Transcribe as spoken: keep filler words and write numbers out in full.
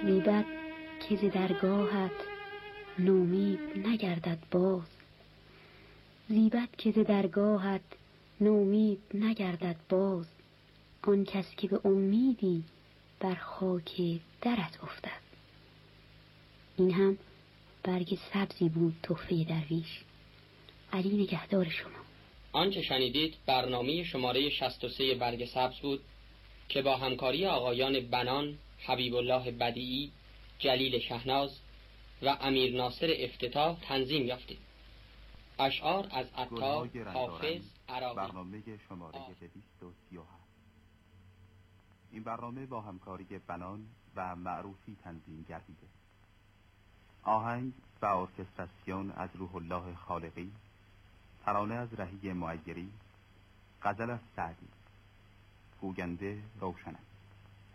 زیبد که ز درگاهت نومید نگردد باز. زیبد که ز درگاهت نومید نگردد باز. آن کس که به امیدی بر خاک درت افتد. این هم برگ سبزی بود تحفه درویش. علی نگهدار شما. آنچه شنیدید برنامه شماره شصت و سه برگ سبز بود که با همکاری آقایان بنان، حبیب الله بدیعی، جلیل شهناز و امیر ناصر افتتاح تنظیم یافتید. اشعار از عطار، حافظ، عراقی. برنامه شماره دویست و سی و هفت. این برنامه با همکاری بنان و معروفی تنظیم گردیده. آهنگ و ارکستراسیون از روح الله خالقی، ترانه از رهی معیری، غزل از سعدی، گوینده روشنک.